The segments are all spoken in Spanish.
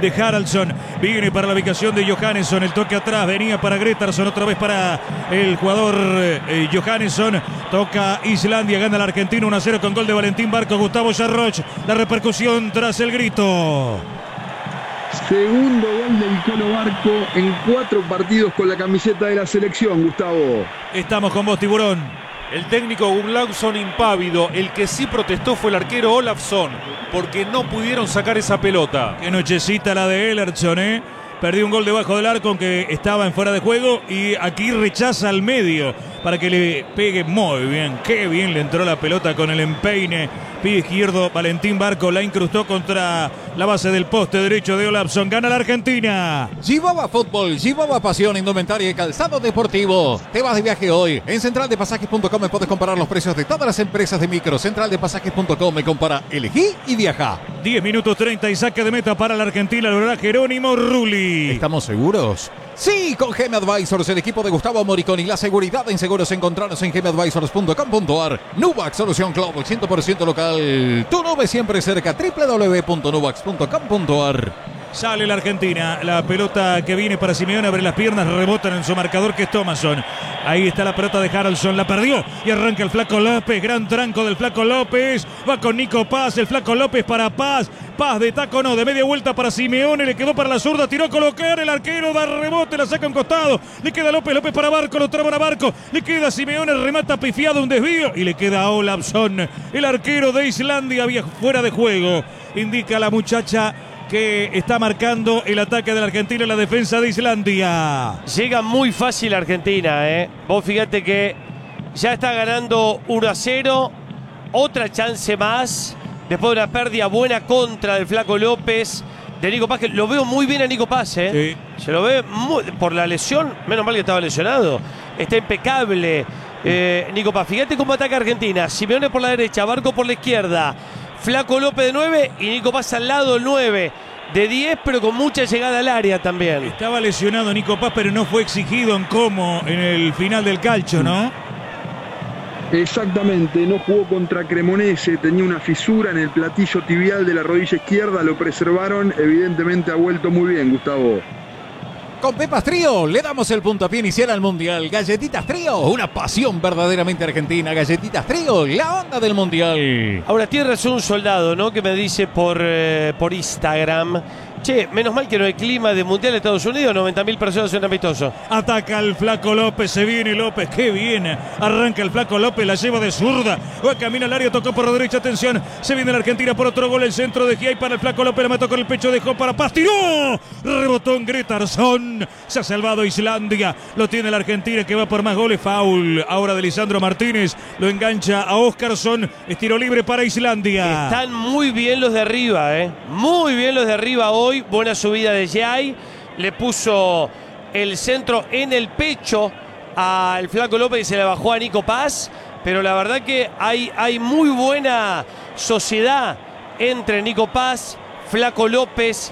de Haraldsson. Viene para la ubicación de Johannesson. El toque atrás. Venía para Gretarsson. Otra vez para el jugador Johannesson. Toca Islandia. Gana la Argentina 1-0 con gol de Valentín Barco. Gustavo Jarroch. La repercusión tras el grito. Segundo gol del Colo Barco en 4 partidos con la camiseta de la selección, Gustavo. Estamos con vos, Tiburón. El técnico Gustafsson impávido. El que sí protestó fue el arquero Olafsson, porque no pudieron sacar esa pelota. Qué nochecita la de Ellerson, ¿eh? Perdió un gol debajo del arco aunque estaba en fuera de juego y aquí rechaza al medio para que le pegue muy bien. Qué bien le entró la pelota con el empeine. Pie izquierdo, Valentín Barco la incrustó contra la base del poste derecho de Olafsson. Gana la Argentina. Gibaba Fútbol, Gibaba Pasión, indumentaria y calzado deportivo. Te vas de viaje hoy. En centraldepasajes.com puedes comparar los precios de todas las empresas de micro. Centraldepasajes.com, compara, elegí y viaja. 10 minutos 30 y saque de meta para la Argentina. Lo hará Jerónimo Rulli. ¿Estamos seguros? Sí, con GM Advisors, el equipo de Gustavo Moriconi. La seguridad en seguros encontrarnos en gmadvisors.com.ar. Nubax, solución global 100% local. Tu nube siempre cerca. www.nubax.com.ar. Sale la Argentina, la pelota que viene para Simeone, abre las piernas, rebotan en su marcador que es Thomasson. Ahí está la pelota de Haraldsson, la perdió y arranca el Flaco López, gran tranco del Flaco López, va con Nico Paz, el Flaco López para Paz, Paz de taco no, de media vuelta para Simeone, le quedó para la zurda, tiró a colocar, el arquero da rebote, la saca a un costado, le queda López, López para Barco, lo traba a Barco, le queda Simeone, remata pifiado, un desvío y le queda a Olafsson, el arquero de Islandia, había fuera de juego, indica la muchacha que está marcando el ataque de la Argentina en la defensa de Islandia. Llega muy fácil Argentina, ¿eh? Vos fíjate que ya está ganando 1-0. Otra chance más. Después de una pérdida buena contra del Flaco López. De Nico Paz, que lo veo muy bien a Nico Paz, ¿eh? Sí. Se lo ve por la lesión. Menos mal que estaba lesionado. Está impecable Nico Paz. Fíjate cómo ataca Argentina. Simeone por la derecha, Barco por la izquierda. Flaco López de 9 y Nico Paz al lado, el 9 de 10, pero con mucha llegada al área también. Estaba lesionado Nico Paz, pero no fue exigido en en el final del calcio, ¿no? Exactamente, no jugó contra Cremonese, tenía una fisura en el platillo tibial de la rodilla izquierda, lo preservaron, evidentemente ha vuelto muy bien, Gustavo. Con Pepas Trío le damos el puntapié inicial al Mundial. Galletitas Trío, una pasión verdaderamente argentina. Galletitas Trío, la onda del Mundial. Ahora tiene razón un soldado, ¿no? Que me dice por Instagram: che, menos mal que no hay clima de Mundial de Estados Unidos, 90.000 personas en un amistoso. Ataca el Flaco López, se viene López, qué bien. Arranca el Flaco López, la lleva de zurda. Camina al área, tocó por la derecha, atención. Se viene la Argentina por otro gol, el centro de Giai para el Flaco López, la mató con el pecho, dejó para Paz, tiró. Rebotó en Gretarsson. Se ha salvado Islandia, lo tiene la Argentina que va por más goles. Foul ahora de Lisandro Martínez, lo engancha a Óskarsson. Es tiro libre para Islandia. Están muy bien los de arriba, muy bien los de arriba hoy. Buena subida de Giai, le puso el centro en el pecho al Flaco López y se le bajó a Nico Paz, pero la verdad que hay muy buena sociedad entre Nico Paz, Flaco López,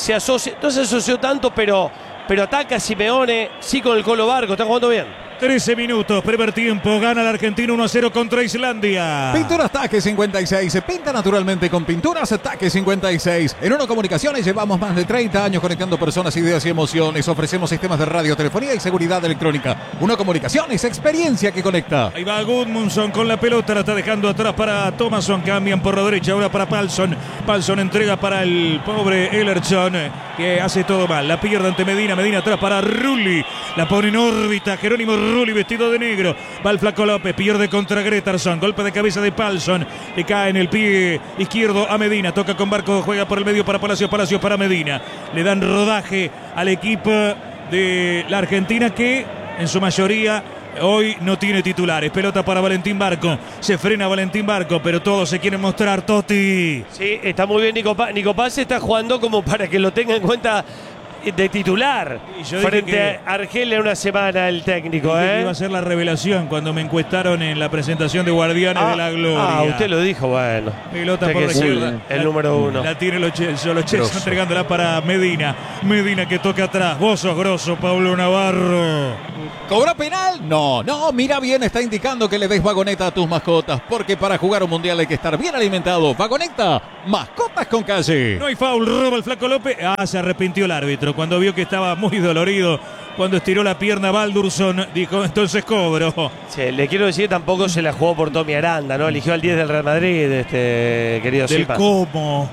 no se asoció tanto, pero ataca a Simeone, sí, con el Colo Barco, está jugando bien. 13 minutos, primer tiempo, gana la Argentina 1-0 contra Islandia. Pinturas Taque 56, se pinta naturalmente con Pinturas Taque 56. En Uno Comunicaciones llevamos más de 30 años conectando personas, ideas y emociones. Ofrecemos sistemas de radio, telefonía y seguridad electrónica. Uno Comunicaciones, experiencia que conecta. Ahí va Gudmundsson con la pelota, la está dejando atrás para Thomasson, cambian por la derecha, ahora para Palsson. Palsson entrega para el pobre Ellerson, que hace todo mal. La pierde ante Medina, Medina atrás para Rulli. La pone en órbita, Jerónimo Rulli vestido de negro, va el Flaco López, pierde contra Gretarsson, golpe de cabeza de Palsson, le cae en el pie izquierdo a Medina, toca con Barco, juega por el medio para Palacios, Palacios para Medina, le dan rodaje al equipo de la Argentina que en su mayoría hoy no tiene titulares. Pelota para Valentín Barco, se frena Valentín Barco, pero todos se quieren mostrar. Totti. Sí, está muy bien Nico Paz. Nico Paz está jugando como para que lo tenga en cuenta de titular Y yo dije frente a Argelia una semana el técnico. Dije que iba a ser la revelación cuando me encuestaron en la presentación de Guardianes de la Gloria. Usted lo dijo, bueno. Pelota Usted por la que es izquierda. el número uno. La tiene Lo Celso entregándola para Medina. Medina que toca atrás. Vos sos grosso, Pablo Navarro. ¿Cobra penal? No, mira bien, está indicando que le des vagoneta a tus mascotas, porque para jugar un mundial hay que estar bien alimentado. Vagoneta, mascotas con calle. No hay foul, roba el Flaco López. Se arrepintió el árbitro cuando vio que estaba muy dolorido. Cuando estiró la pierna Baldursson, dijo, entonces cobro. Sí, le quiero decir, tampoco se la jugó por Tommy Aranda, ¿no? Eligió al 10 del Real Madrid, querido Del Sipa. cómo.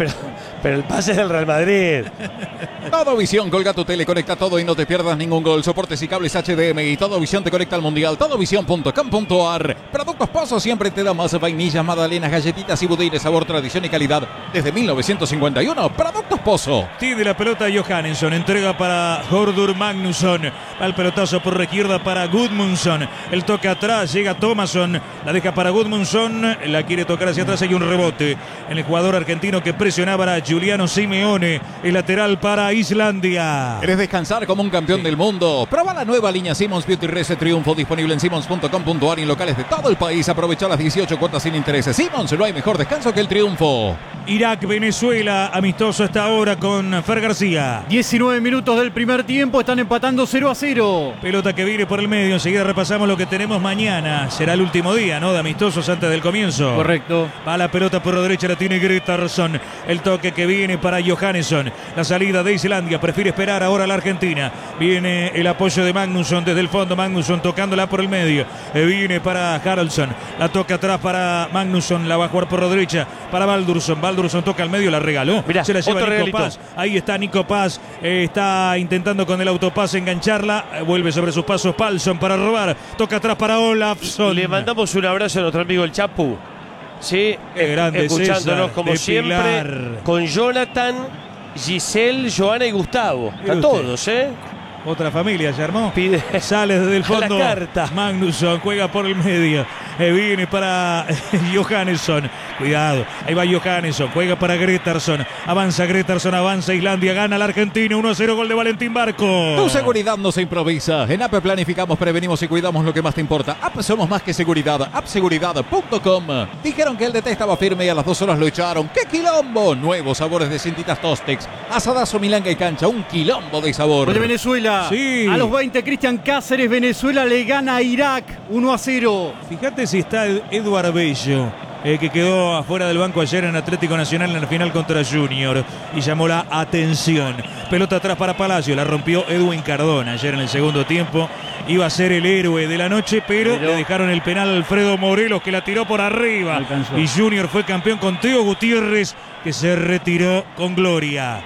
Pero el pase es del Real Madrid. Todo Visión, colga tu tele, conecta todo y no te pierdas ningún gol. Soportes y cables HDMI. Todo Visión te conecta al mundial. Todovisión.com.ar. Productos Pozo siempre te da más vainillas, magdalenas, galletitas y budines, sabor, tradición y calidad. Desde 1951, Productos Pozo. Tiene la pelota Johannesson, entrega para Hordur Magnusson. Al pelotazo por la izquierda para Gudmundsson. El toque atrás, llega Thomasson, la deja para Gudmundsson, la quiere tocar hacia atrás, hay un rebote en el jugador argentino que presionaba a Giuliano Simeone, el lateral para Islandia. ¿Querés descansar como un campeón del mundo? Proba la nueva línea Simmons Beauty Reset Triunfo, disponible en simmons.com.ar y en locales de todo el país. Aprovecha las 18 cuotas sin intereses. Simmons, no hay mejor descanso que el triunfo. Irak, Venezuela, amistoso hasta ahora con Fer García. 19 minutos del primer tiempo, están empatando 0-0. Pelota que viene por el medio, enseguida repasamos lo que tenemos mañana. Será el último día, ¿no? De amistosos antes del comienzo. Correcto. Va la pelota por la derecha, la tiene Gretarsson. El toque que viene para Johannesson. La salida de Islandia, prefiere esperar ahora la Argentina. Viene el apoyo de Magnusson desde el fondo. Magnusson tocándola por el medio. Viene para Haraldsson. La toca atrás para Magnusson. La va a jugar por la derecha para Baldursson. Baldursson toca al medio, la regaló. Mirá, se la lleva otro Nico regalito. Paz. Ahí está Nico Paz. Está intentando con el autopase engancharla. Vuelve sobre sus pasos Palsson para robar. Toca atrás para Olafsson. Le mandamos un abrazo a nuestro amigo el Chapu. Sí, Qué grande escuchándonos César, como de siempre. Pilar. Con Jonathan, Giselle, Joana y Gustavo. Mire A usted. todos, ¿eh? Otra familia se armó. Pide Sale desde el fondo. la carta. Magnusson juega por el medio. Viene para Johannesson. Cuidado. Ahí va Johannesson. Juega para Gretarsson. Avanza Gretarsson. Avanza Islandia. Gana la Argentina. 1-0 gol de Valentín Barco. Tu seguridad no se improvisa. En APE planificamos, prevenimos y cuidamos lo que más te importa. APE somos más que seguridad. AppSeguridad.com. Dijeron que el DT estaba firme y a las 2 horas lo echaron. ¡Qué quilombo! Nuevos sabores de cintitas Tostex. Asadazo, milanga y cancha. Un quilombo de sabor. Gol de Venezuela. Sí. A los 20, Cristian Cáceres. Venezuela le gana a Irak 1-0. Fíjate si está Eduard Bello, que quedó afuera del banco ayer en Atlético Nacional en la final contra Junior y llamó la atención. Pelota atrás para Palacio, la rompió Edwin Cardona ayer en el segundo tiempo. Iba a ser el héroe de la noche, pero le dejaron el penal a Alfredo Morelos, que la tiró por arriba. Alcanzó. Y Junior fue campeón con Teo Gutiérrez, que se retiró con gloria.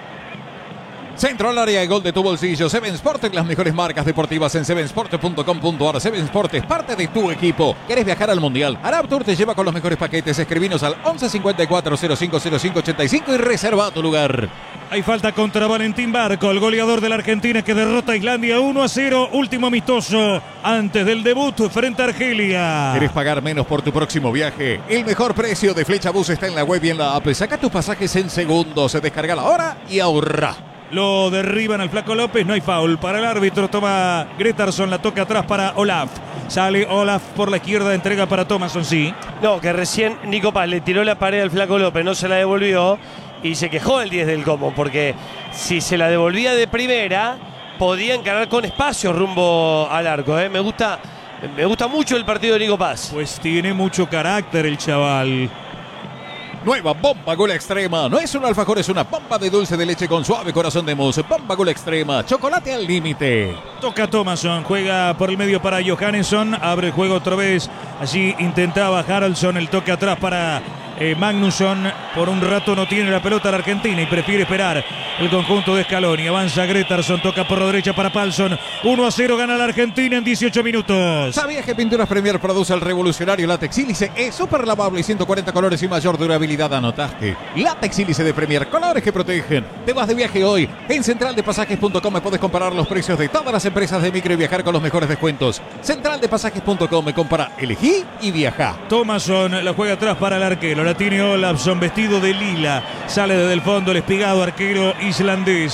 Centro al área y gol de tu bolsillo. Seven Sport, las mejores marcas deportivas en sevensport.com.ar. Seven Sport es parte de tu equipo. ¿Querés viajar al mundial? Arab Tour te lleva con los mejores paquetes. Escribinos al 11 54 05 05 85 y reserva tu lugar. Hay falta contra Valentín Barco, el goleador de la Argentina, que derrota a Islandia 1-0. Último amistoso antes del debut frente a Argelia. ¿Querés pagar menos por tu próximo viaje? El mejor precio de Flecha Bus está en la web y en la app. Saca tus pasajes en segundos. Descarga la hora y ahorra. Lo derriban al Flaco López, no hay foul para el árbitro. Toma Gretarsson, la toca atrás para Olaf. Sale Olaf por la izquierda, entrega para Thomasson, sí. No, que recién Nico Paz le tiró la pared al Flaco López, no se la devolvió y se quejó el 10 del Como, porque si se la devolvía de primera, podía encarar con espacio rumbo al arco. Me gusta mucho el partido de Nico Paz. Pues tiene mucho carácter el chaval. Nueva Bomba Gula Extrema. No es un alfajor, es una bomba de dulce de leche con suave corazón de mousse. Bomba Gula Extrema. Chocolate al límite. Toca Thomasson, juega por el medio para Johannesson. Abre el juego otra vez. Allí intentaba Haraldsson, el toque atrás para Magnusson. Por un rato no tiene la pelota la Argentina y prefiere esperar el conjunto de Scaloni. Avanza Gretarsson, toca por la derecha para Palsson. 1-0 gana la Argentina en 18 minutos. ¿Sabías que Pinturas Premier produce el revolucionario látex sílice? Es súper lavable y 140 colores y mayor durabilidad. ¿Anotaste? Látex sílice de Premier, colores que protegen. Te vas de viaje hoy. En centraldepasajes.com me puedes comparar los precios de todas las empresas de micro y viajar con los mejores descuentos. Centraldepasajes.com me compara, elegí y viaja. Thomasson la juega atrás para el arquero. La tiene Olafsson vestido de lila. Sale desde el fondo el espigado arquero islandés.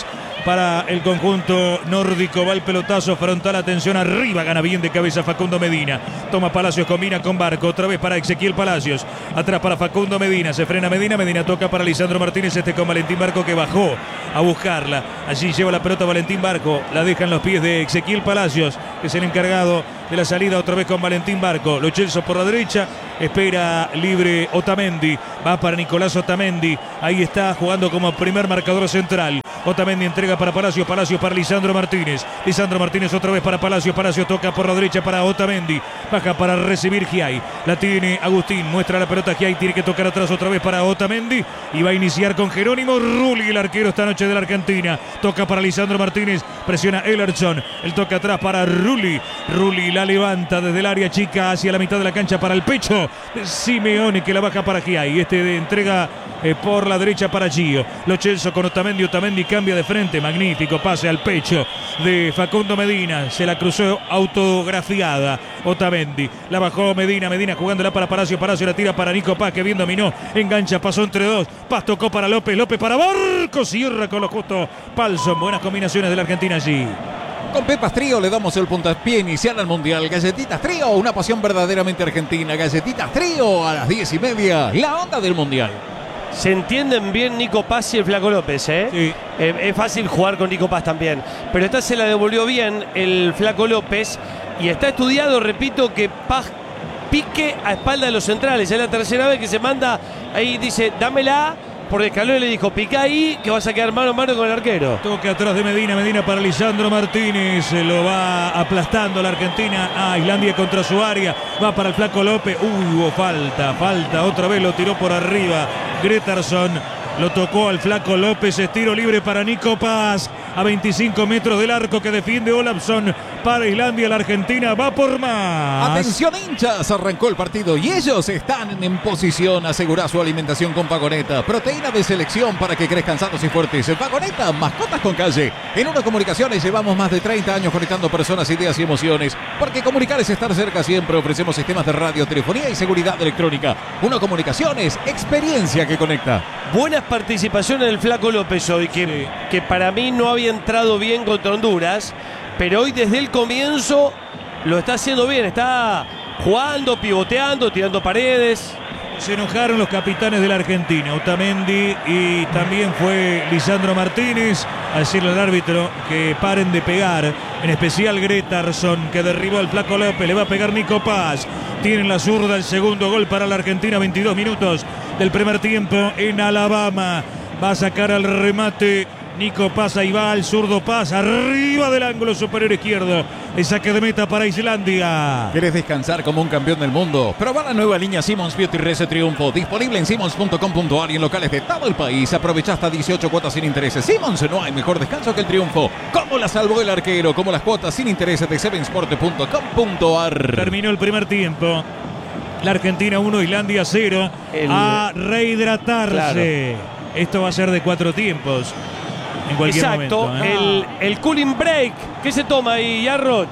para el conjunto nórdico. Va el pelotazo frontal, atención arriba, gana bien de cabeza Facundo Medina. Toma Palacios, combina con Barco, otra vez para Ezequiel Palacios. Atrás para Facundo Medina, se frena Medina, Medina toca para Lisandro Martínez, con Valentín Barco que bajó a buscarla. Allí lleva la pelota Valentín Barco, la deja en los pies de Ezequiel Palacios, que es el encargado de la salida, otra vez con Valentín Barco. Lo Celso por la derecha, espera libre Otamendi, va para Nicolás Otamendi, ahí está jugando como primer marcador central. Otamendi entrega para Palacios, Palacios para Lisandro Martínez, Lisandro Martínez otra vez para Palacios, Palacios toca por la derecha para Otamendi, baja para recibir Giai, la tiene Agustín, muestra la pelota Giai, tiene que tocar atrás otra vez para Otamendi y va a iniciar con Jerónimo Rulli, el arquero esta noche de la Argentina. Toca para Lisandro Martínez, presiona Elerson, el toque atrás para Rulli, Rulli la levanta desde el área chica hacia la mitad de la cancha para el pecho de Simeone, que la baja para Giai, de entrega por la derecha para Gio. Lo Celso con Otamendi, Otamendi cambia de frente, magnífico pase al pecho de Facundo Medina, se la cruzó autografiada Otamendi, la bajó Medina, Medina jugándola para Palacio, Palacio la tira para Nico Paz que bien dominó, engancha, pasó entre dos, Paz tocó para López, López para Barco, cierra con lo justo Palson, buenas combinaciones de la Argentina allí. Con Pepas Trío le damos el puntapié inicial al Mundial. Galletitas Trío, una pasión verdaderamente argentina. Galletitas Trío a las 10:30, la onda del Mundial. Se entienden bien Nico Paz y el Flaco López, ¿eh? Sí. Es fácil jugar con Nico Paz también. Pero esta se la devolvió bien el Flaco López. Y está estudiado, repito, que Paz pique a espalda de los centrales. Es la tercera vez que se manda ahí, dice, dámela. Porque Scaloni le dijo, pica ahí, que vas a quedar mano a mano con el arquero. Toque atrás de Medina, Medina para Lisandro Martínez, lo va aplastando la Argentina a Islandia contra su área, va para el Flaco López, hubo falta, otra vez lo tiró por arriba Gretarsson, lo tocó al Flaco López, es tiro libre para Nico Paz, a 25 metros del arco que defiende Olafsson para Islandia, la Argentina va por más. Atención hinchas, arrancó el partido y ellos están en posición, asegura su alimentación con Vagoneta, proteína de selección para que crezcan sanos y fuertes. Vagoneta, mascotas con calle. En Uno Comunicaciones llevamos más de 30 años conectando personas, ideas y emociones, porque comunicar es estar cerca siempre. Ofrecemos sistemas de radio, telefonía y seguridad electrónica. Uno Comunicaciones, experiencia que conecta. Buenas participaciones del Flaco López hoy, que para mí no había entrado bien contra Honduras, pero hoy desde el comienzo lo está haciendo bien, está jugando, pivoteando, tirando paredes. Se enojaron los capitanes de la Argentina, Otamendi y también fue Lisandro Martínez, a decirle al árbitro que paren de pegar, en especial Gretarsson, que derribó al Flaco López, le va a pegar Nico Paz, tienen la zurda, el segundo gol para la Argentina, 22 minutos del primer tiempo en Alabama, va a sacar al remate Nico Paz, ahí va el zurdo Paz, arriba del ángulo superior izquierdo, el saque de meta para Islandia. ¿Quieres descansar como un campeón del mundo? Proba la nueva línea Simmons Beauty Rese Triunfo, disponible en simmons.com.ar y en locales de todo el país. Aprovecha hasta 18 cuotas sin intereses. Simmons, no hay mejor descanso que el triunfo. ¿Cómo la salvó el arquero? Como las cuotas sin intereses de sevensport.com.ar. Terminó el primer tiempo. La Argentina 1, Islandia 0. A rehidratarse. Claro. Esto va a ser de 4 tiempos. En cualquier exacto, momento, el cooling break. ¿Qué se toma ahí, Yarroch?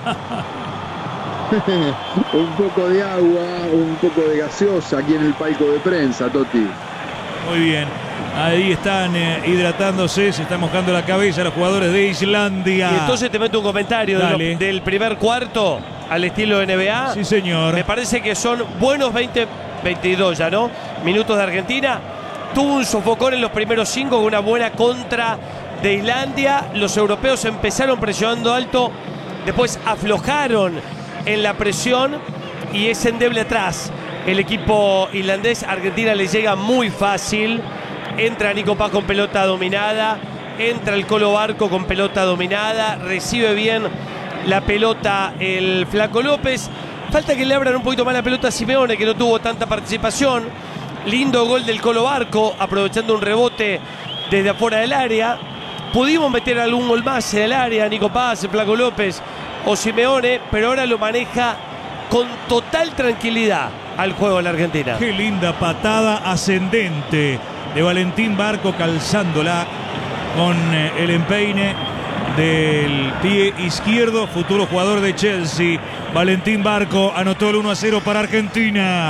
Un poco de agua, un poco de gaseosa aquí en el palco de prensa, Toti. Muy bien. Ahí están hidratándose, se están mojando la cabeza los jugadores de Islandia. Y entonces te meto un comentario del primer cuarto al estilo NBA. Sí, señor. Me parece que son buenos 22 ya, ¿no? Minutos de Argentina. Tuvo un sofocón en los primeros 5 con una buena contra de Islandia. Los europeos empezaron presionando alto, después aflojaron en la presión y es endeble atrás. El equipo islandés, Argentina le llega muy fácil. Entra Nico Paz con pelota dominada, entra el Colo Barco con pelota dominada, recibe bien la pelota el Flaco López. Falta que le abran un poquito más la pelota a Simeone, que no tuvo tanta participación. Lindo gol del Colo Barco, aprovechando un rebote desde afuera del área. Pudimos meter algún gol más en el área, Nico Paz, el Flaco López o Simeone, pero ahora lo maneja con total tranquilidad al juego de la Argentina. Qué linda patada ascendente de Valentín Barco, calzándola con el empeine del pie izquierdo, futuro jugador de Chelsea. Valentín Barco anotó el 1-0 para Argentina.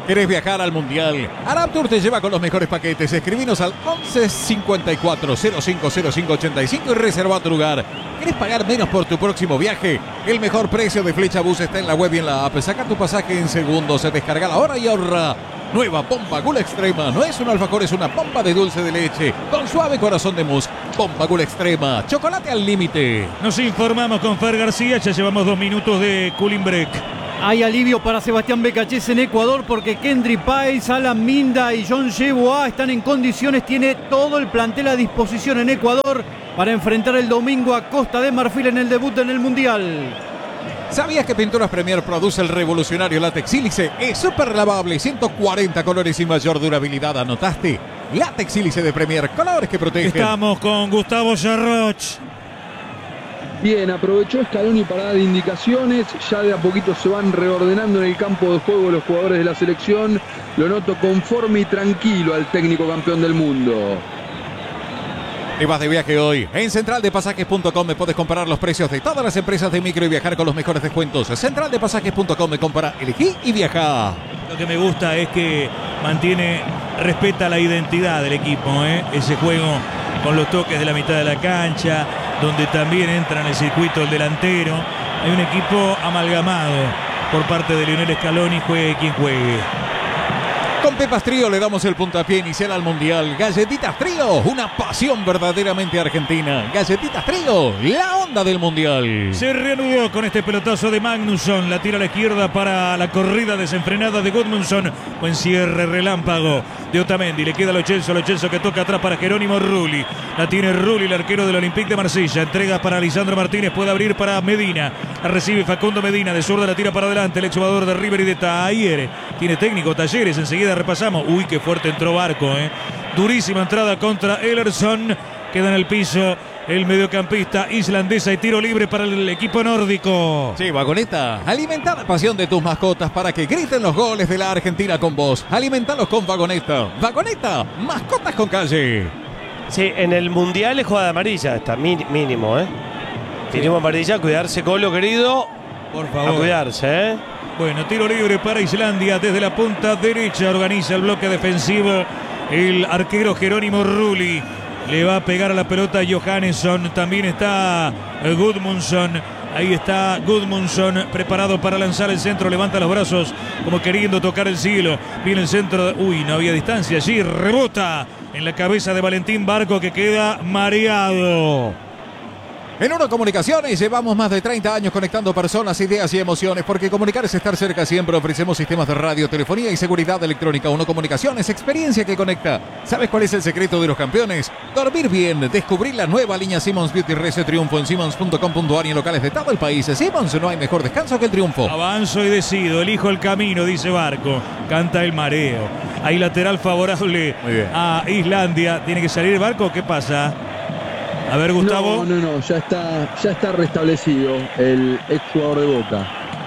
¿Querés viajar al Mundial? Arab Tour te lleva con los mejores paquetes. Escribinos al 11 54 05 05 85 y reserva tu lugar. ¿Querés pagar menos por tu próximo viaje? El mejor precio de Flecha Bus está en la web y en la app. Saca tu pasaje en segundos, se descarga la hora y ahorra. Nueva Bomba Gula Extrema. No es un alfajor, es una bomba de dulce de leche con suave corazón de mousse. Bomba Gula Extrema. Chocolate al límite. Nos informamos con Fer García. Ya llevamos 2 minutos de cooling break. Hay alivio para Sebastián Becachés en Ecuador porque Kendry Páez, Alan Minda y John Yeboah están en condiciones. Tiene todo el plantel a disposición en Ecuador para enfrentar el domingo a Costa de Marfil en el debut en el Mundial. ¿Sabías que Pinturas Premier produce el revolucionario látex sílice? Es súper lavable, 140 colores y mayor durabilidad. ¿Anotaste? Látex sílice de Premier, colores que protegen. Estamos con Gustavo Jarroch. Bien, aprovechó Scaloni para dar indicaciones, ya de a poquito se van reordenando en el campo de juego los jugadores de la selección. Lo noto conforme y tranquilo al técnico campeón del mundo. Te vas de viaje hoy. En centraldepasajes.com me puedes comparar los precios de todas las empresas de micro y viajar con los mejores descuentos. Centraldepasajes.com me compara, elegí y viaja. Lo que me gusta es que respeta la identidad del equipo, ese juego con los toques de la mitad de la cancha, donde también entra en el circuito el delantero. Hay un equipo amalgamado por parte de Lionel Scaloni, juegue quien juegue. Con Pepas Trío le damos el puntapié inicial al Mundial. Galletitas Trío, una pasión verdaderamente argentina. Galletitas Trío, la onda del Mundial. Se reanudó con este pelotazo de Magnusson. La tira a la izquierda para la corrida desenfrenada de Gudmundsson. Buen cierre relámpago de Otamendi. Le queda a Lo Celso que toca atrás para Jerónimo Rulli. La tiene Rulli, el arquero del Olympique de Marsella. Entrega para Lisandro Martínez. Puede abrir para Medina. La recibe Facundo Medina. De zurda la tira para adelante. El exjugador de River y de Talleres. Tiene técnico Talleres. Enseguida repasamos. Uy, qué fuerte entró Barco, Durísima entrada contra Ellerson. Queda en el piso el mediocampista islandesa y tiro libre para el equipo nórdico. Sí, Vagoneta, alimenta la pasión de tus mascotas para que griten los goles de la Argentina con vos. Alimentalos con Vagoneta. Vagoneta, mascotas con calle. Sí, en el Mundial es jugada amarilla, está mínimo, Mínimo amarilla, cuidarse, Colo, querido. Por favor. A cuidarse, Bueno, tiro libre para Islandia desde la punta derecha. Organiza el bloque defensivo el arquero Jerónimo Rulli. Le va a pegar a la pelota Johannesson. También está Gudmundsson. Ahí está Gudmundsson preparado para lanzar el centro. Levanta los brazos como queriendo tocar el cielo. Viene el centro. Uy, no había distancia allí. Rebota en la cabeza de Valentín Barco que queda mareado. En Uno Comunicaciones llevamos más de 30 años conectando personas, ideas y emociones, porque comunicar es estar cerca siempre. Ofrecemos sistemas de radio, telefonía y seguridad electrónica. Uno Comunicaciones, experiencia que conecta. ¿Sabes cuál es el secreto de los campeones? Dormir bien. Descubrir la nueva línea Simmons Beauty Rese Triunfo en simmons.com.ar y en locales de todo el país. Simmons, no hay mejor descanso que el triunfo. Avanzo y decido, elijo el camino, dice Barco. Canta el mareo. Hay lateral favorable a Islandia. ¿Tiene que salir Barco? ¿Qué pasa? A ver, Gustavo. No, ya está restablecido el exjugador de Boca.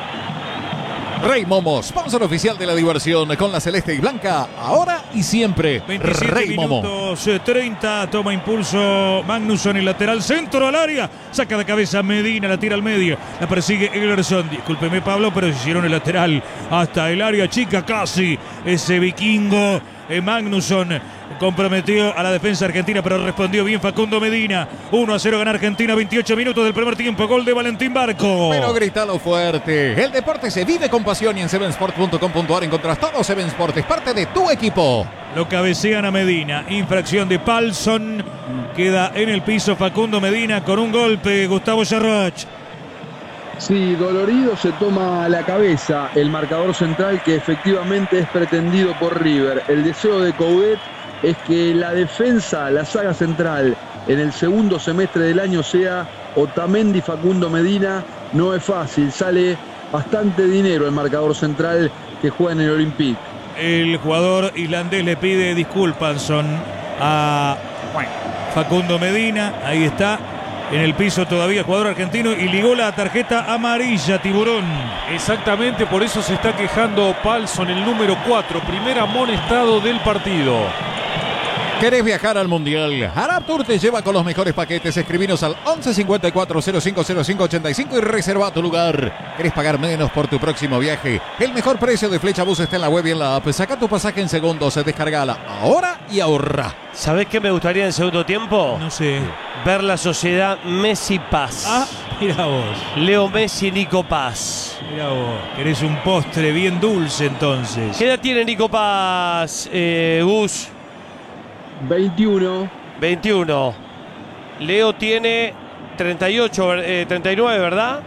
Rey Momo, sponsor oficial de la diversión con la celeste y blanca, ahora y siempre. 27 Rey minutos, 30, toma impulso Magnusson, el lateral, centro al área, saca de cabeza Medina, la tira al medio, la persigue Ellerson. Discúlpeme, Pablo, pero hicieron el lateral hasta el área chica casi. Ese vikingo Magnusson comprometió a la defensa argentina, pero respondió bien Facundo Medina. 1-0 gana Argentina, 28 minutos del primer tiempo. Gol de Valentín Barco. Pero grítalo fuerte. El deporte se vive con pasión y en sevensport.com.ar encontrás todo. Seven Sport es parte de tu equipo. Lo cabecean a Medina. Infracción de Palsson. Queda en el piso Facundo Medina con un golpe. Gustavo Jarroch. Sí, dolorido se toma la cabeza el marcador central que efectivamente es pretendido por River. El deseo de Coudet es que la defensa, la saga central en el segundo semestre del año sea Otamendi, Facundo Medina. No es fácil, sale bastante dinero el marcador central que juega en el Olympique. El jugador islandés le pide disculpas a Facundo Medina. Ahí está. En el piso todavía el jugador argentino y ligó la tarjeta amarilla, Tiburón. Exactamente, por eso se está quejando Palsson, el número 4, primer amonestado del partido. ¿Querés viajar al Mundial? Arab Tour te lleva con los mejores paquetes. Escribinos al 11 54 05 05 85 y reserva tu lugar. ¿Querés pagar menos por tu próximo viaje? El mejor precio de Flechabús está en la web y en la app. Saca tu pasaje en segundos, descargala ahora y ahorra. ¿Sabés qué me gustaría en segundo tiempo? No sé. Ver la sociedad Messi-Paz. Ah, mira vos. Leo Messi, Nico Paz. Mira vos. Querés un postre bien dulce entonces. ¿Qué edad tiene Nico Paz, Gus? 21. 21. Leo tiene 38, 39, ¿verdad?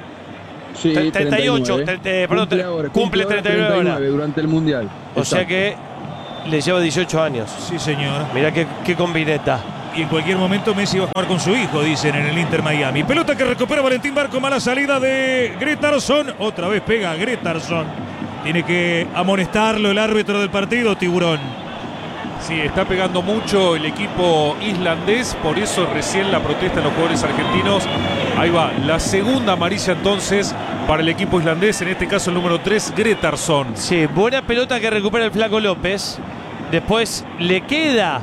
Sí, 38, 39. perdón, ahora, cumple 39 ahora. durante el Mundial. O sea que le lleva 18 años. Sí, señor. Mirá qué combineta. Y en cualquier momento Messi va a jugar con su hijo, dicen en el Inter Miami. Pelota que recupera Valentín Barco, mala salida de Gretarsson. Otra vez pega Gretarsson. Tiene que amonestarlo el árbitro del partido, Tiburón. Sí, está pegando mucho el equipo islandés, por eso recién la protesta de los jugadores argentinos. Ahí va, la segunda amarilla entonces para el equipo islandés, en este caso el número 3, Gretarsson. Sí, buena pelota que recupera el Flaco López. Después le queda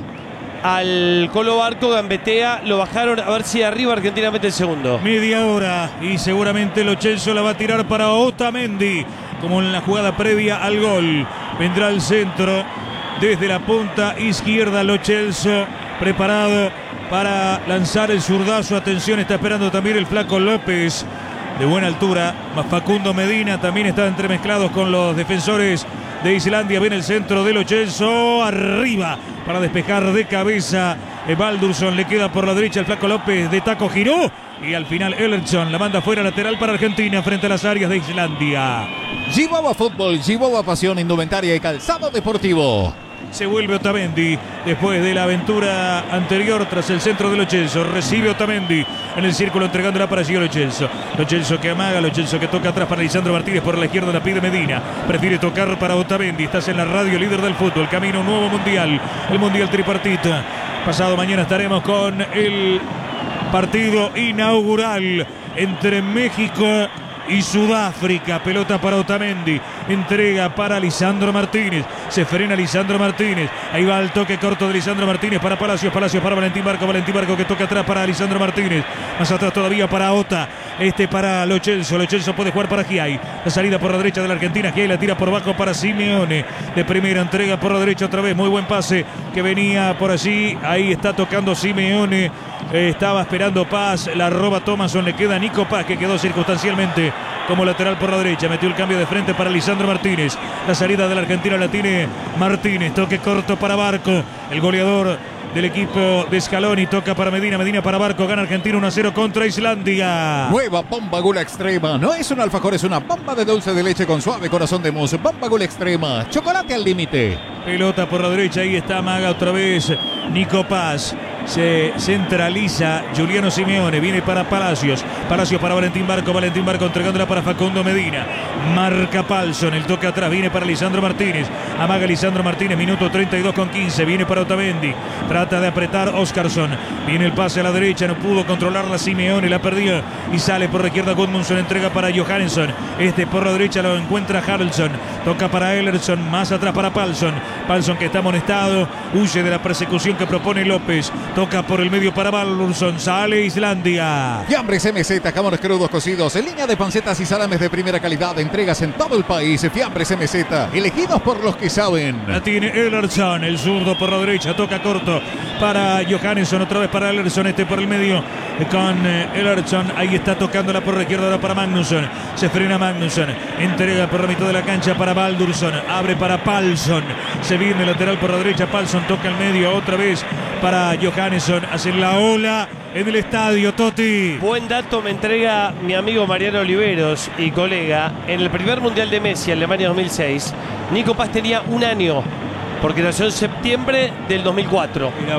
al Colo Barco, gambetea, lo bajaron, a ver si arriba Argentina mete el segundo. Media hora y seguramente Lo Celso la va a tirar para Otamendi, como en la jugada previa al gol. Vendrá al centro desde la punta izquierda Lo Celso, preparado para lanzar el zurdazo. Atención, está esperando también el Flaco López de buena altura. Facundo Medina también está entremezclados con los defensores de Islandia. Viene el centro de Lo Celso, arriba para despejar de cabeza. Baldursson le queda por la derecha el Flaco López, de taco giró y al final Ellerson la manda fuera, lateral para Argentina frente a las áreas de Islandia. Chihuahua Fútbol, Chihuahua Pasión, Indumentaria y Calzado Deportivo. Se vuelve Otamendi después de la aventura anterior tras el centro de Lo Celso. Recibe Otamendi en el círculo entregándola para Gio Lo Celso. Lo Celso que amaga, Lo Celso que toca atrás para Lisandro Martínez, por la izquierda la pide Medina. Prefiere tocar para Otamendi. Estás en la radio líder del fútbol. Camino a un nuevo mundial. El mundial tripartito. Pasado mañana estaremos con el partido inaugural entre México y Sudáfrica. Pelota para Otamendi, entrega para Lisandro Martínez, se frena Lisandro Martínez, ahí va el toque corto de Lisandro Martínez para Palacios, Palacios para Valentín Barco que toca atrás para Lisandro Martínez, más atrás todavía para Ota, para Lo Celso, Lo Celso puede jugar para Giai, la salida por la derecha de la Argentina, Giai la tira por bajo para Simeone, de primera entrega por la derecha otra vez, muy buen pase que venía por allí, ahí está tocando Simeone, estaba esperando Paz, la roba Thomasson, le queda Nico Paz que quedó circunstancialmente como lateral por la derecha, metió el cambio de frente para Lisandro Martínez, la salida de la Argentina la tiene Martínez, toque corto para Barco, el goleador del equipo de Scaloni, toca para Medina, Medina para Barco, gana Argentina 1-0 contra Islandia. Nueva Bomba Gula Extrema, no es un alfajor, es una bomba de dulce de leche con suave corazón de mousse. Bomba Gula Extrema, chocolate al límite. Pelota por la derecha, ahí está Maga otra vez, Nico Paz. Se centraliza Juliano Simeone, viene para Palacios, Palacios para Valentín Barco entregándola para Facundo Medina, marca Palsson, el toque atrás viene para Lisandro Martínez, amaga Lisandro Martínez, minuto 32 con 15, viene para Otamendi, trata de apretar Oscarsson, viene el pase a la derecha, no pudo controlarla Simeone, la perdió y sale por la izquierda Gudmundsson, entrega para Johannesson, por la derecha lo encuentra Haraldsson, toca para Ellerson, más atrás para Palsson que está amonestado, huye de la persecución que propone López, toca por el medio para Baldursson, sale Islandia. Fiambres MZ, jamones crudos cocidos, en línea de pancetas y salames de primera calidad, entregas en todo el país. Fiambres MZ, elegidos por los que saben. La tiene Ellerson, el zurdo por la derecha, toca corto para Johannesson, otra vez para Ellerson, por el medio con Ellerson, ahí está tocándola por la izquierda ahora para Magnusson, se frena Magnusson, entrega por la mitad de la cancha para Baldursson, abre para Palsson, se viene lateral por la derecha, Palsson toca el medio otra vez para Johannesson, hacen la ola en el estadio, Totti. Buen dato me entrega mi amigo Mariano Oliveros y colega. En el primer Mundial de Messi, Alemania 2006, Nico Paz tenía un año, porque nació en septiembre del 2004. Mirá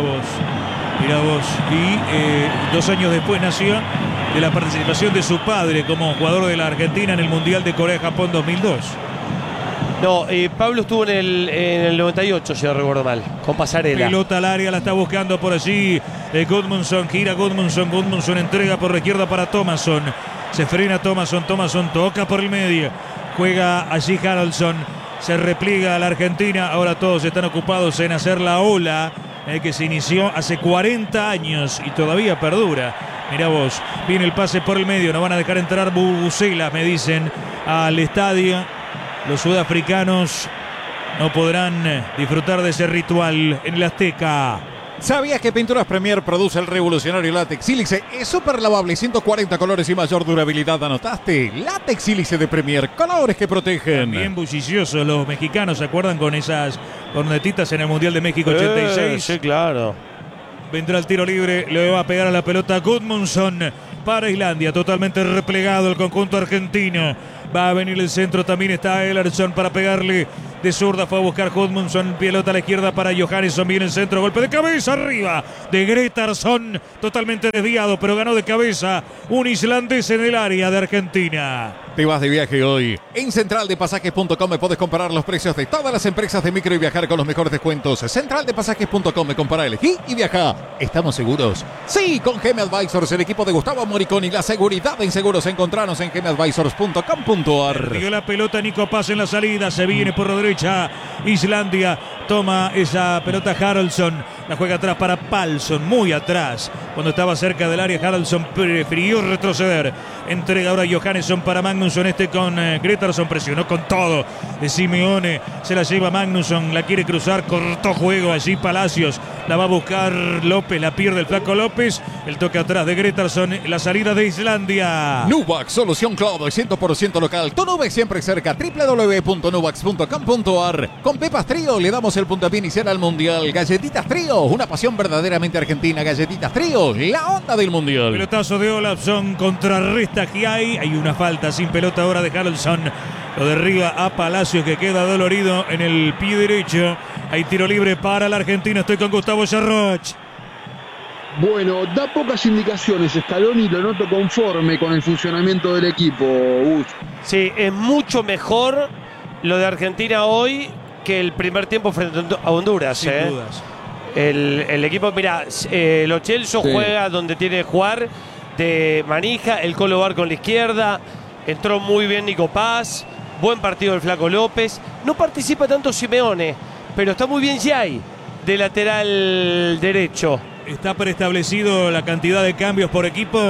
vos. Y 2 años después nació de la participación de su padre como jugador de la Argentina en el Mundial de Corea-Japón 2002. No, Pablo estuvo en el 98, si no recuerdo mal, con Pasarela. Pelota al área, la está buscando por allí Gudmundsson, gira Gudmundsson entrega por la izquierda para Thomasson. Se frena Thomasson toca por el medio, juega allí Haraldsson, se repliega a la Argentina. Ahora todos están ocupados en hacer la ola que se inició hace 40 años y todavía perdura. Mirá vos, viene el pase por el medio, no van a dejar entrar bubucelas, me dicen, al estadio. Los sudafricanos no podrán disfrutar de ese ritual en el Azteca. ¿Sabías que Pinturas Premier produce el revolucionario látex sílice? Es súper lavable, 140 colores y mayor durabilidad. ¿Anotaste? Látex sílice de Premier, colores que protegen. Bien bulliciosos los mexicanos, ¿se acuerdan con esas cornetitas en el Mundial de México 86? Sí, claro. Vendrá el tiro libre, le va a pegar a la pelota Gudmundsson para Islandia, totalmente replegado el conjunto argentino. Va a venir el centro, también está Ellerson para pegarle de zurda, fue a buscar Gudmundsson, pelota a la izquierda para Johannesson, viene el centro, golpe de cabeza arriba de Gretarsson, totalmente desviado, pero ganó de cabeza un islandés en el área de Argentina. Te vas de viaje hoy. En centraldepasajes.com me puedes comparar los precios de todas las empresas de micro y viajar con los mejores descuentos. Centraldepasajes.com me compara, elegí y viaja. ¿Estamos seguros? Sí, con GM Advisors, el equipo de Gustavo Moriconi, la seguridad en seguros. Encontranos en gmadvisors.com.ar. Dio la pelota Nico Paz en la salida, se viene por la derecha Islandia, toma esa pelota Haraldsson, la juega atrás para Palsson, muy atrás. Cuando estaba cerca del área, Haraldsson prefirió retroceder. Entrega ahora Johannesson para Magnusson, con Gretarsson, presionó con todo de Simeone, se la lleva Magnusson, la quiere cruzar, cortó juego allí Palacios, la va a buscar López, la pierde el flaco López, el toque atrás de Gretarsson, la salida de Islandia. Nubac, solución cloud 100% local, tu nube siempre cerca, www.nubax.com.ar. Con Pepas Trío le damos el puntapié inicial al Mundial. Galletitas Trío, una pasión verdaderamente argentina. Galletitas Trío, la onda del Mundial. Pelotazo de Olafsson, contrarresta que hay una falta sin pelota ahora de Haraldsson. Lo derriba a Palacios, que queda dolorido en el pie derecho. Hay tiro libre para la Argentina. Estoy con Gustavo Yarroch. Bueno, da pocas indicaciones Scaloni, lo noto conforme con el funcionamiento del equipo. Sí, es mucho mejor lo de Argentina hoy que el primer tiempo frente a Honduras. Sin dudas. El equipo, mira, Lo Celso juega donde tiene que jugar, de manija, el Colo Bar con la izquierda, entró muy bien Nico Paz, buen partido del flaco López, no participa tanto Simeone, pero está muy bien Jay, de lateral derecho. ¿Está preestablecido la cantidad de cambios por equipo?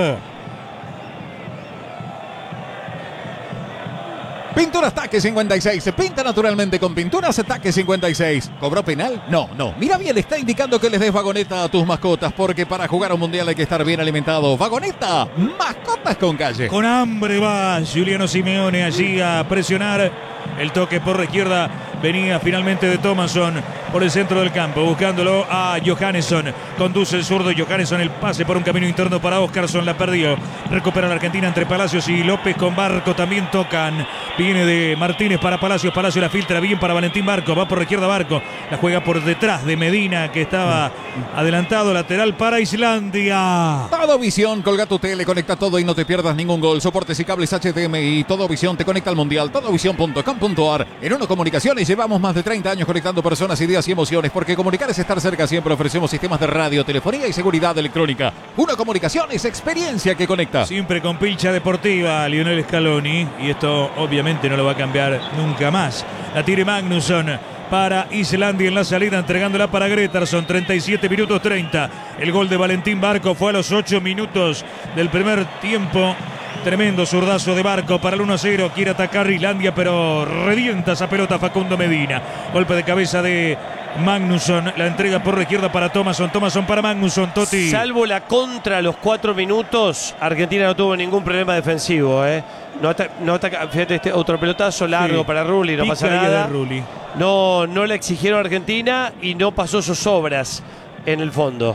Pinturas Taque 56, se pinta naturalmente con Pinturas Taque 56. ¿Cobró penal? No. Mira bien, está indicando que les des vagoneta a tus mascotas, porque para jugar un mundial hay que estar bien alimentado. Vagoneta, mascotas con calle. Con hambre va Giuliano Simeone allí a presionar. El toque por la izquierda venía finalmente de Thomasson por el centro del campo, buscándolo a Johannesson. Conduce el zurdo Johannesson, el pase por un camino interno para Oscarsson, la perdió. Recupera la Argentina entre Palacios y López con Barco, también tocan. Viene de Martínez para Palacios, Palacios la filtra bien para Valentín Barco, va por la izquierda Barco, la juega por detrás de Medina, que estaba adelantado, lateral para Islandia. Todo Visión, colga tu tele, conecta todo y no te pierdas ningún gol. Soportes y cables HDMI, Todo Visión te conecta al mundial, todovisión.com.ar. En Uno Comunicaciones llevamos más de 30 años conectando personas, ideas y emociones, porque comunicar es estar cerca siempre. Ofrecemos sistemas de radio, telefonía y seguridad electrónica. Uno Comunicaciones, experiencia que conecta. Siempre con pilcha deportiva, Lionel Scaloni, y esto obviamente no lo va a cambiar nunca más. La tire Magnusson para Islandia en la salida, entregándola para Gretarsson. 37 minutos 30. El gol de Valentín Barco fue a los 8 minutos del primer tiempo. Tremendo zurdazo de Barco para el 1-0. Quiere atacar Islandia, pero revienta esa pelota Facundo Medina. Golpe de cabeza de Magnusson. La entrega por la izquierda para Thomasson. Thomasson para Magnusson. Totti. Salvo la contra a los 4 minutos, Argentina no tuvo ningún problema defensivo. No ataca, fíjate, otro pelotazo largo para Rulli, no pasa nada. No le exigieron a Argentina y no pasó sus obras en el fondo.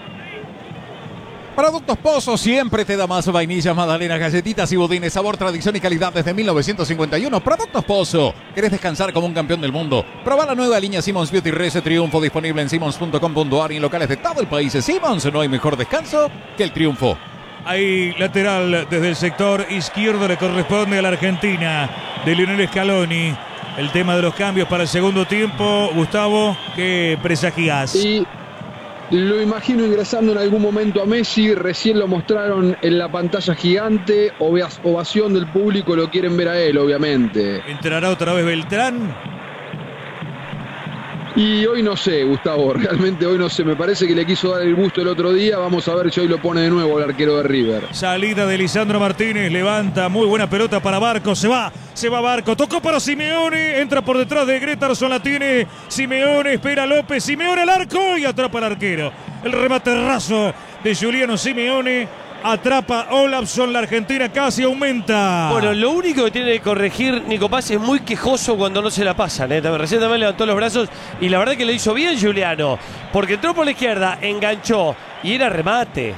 Productos Pozo siempre te da más. Vainillas, magdalenas, galletitas y budines, sabor, tradición y calidad desde 1951. Productos Pozo. ¿Querés descansar como un campeón del mundo? Proba la nueva línea Simmons Beauty Rese Triunfo, disponible en simmons.com.ar y en locales de todo el país. Simmons, no hay mejor descanso que el triunfo. Hay lateral desde el sector izquierdo, le corresponde a la Argentina de Lionel Scaloni. El tema de los cambios para el segundo tiempo. Gustavo, ¿qué presagias? Y lo imagino ingresando en algún momento a Messi. Recién lo mostraron en la pantalla gigante. Ovación del público, lo quieren ver a él, obviamente. ¿Entrará otra vez Beltrán? Y hoy no sé, Gustavo, realmente hoy no sé. Me parece que le quiso dar el gusto el otro día. Vamos a ver si hoy lo pone de nuevo el arquero de River. Salida de Lisandro Martínez, levanta, muy buena pelota para Barco, se va Barco, tocó para Simeone, entra por detrás de Gretarson, la tiene Simeone, espera López, Simeone al arco y atrapa al arquero. El remate raso de Juliano Simeone, atrapa Olafsson, la Argentina casi aumenta. Bueno, lo único que tiene que corregir Nico Paz es muy quejoso cuando no se la pasan. Recién también levantó los brazos y la verdad que lo hizo bien Juliano, porque entró por la izquierda, enganchó y era remate,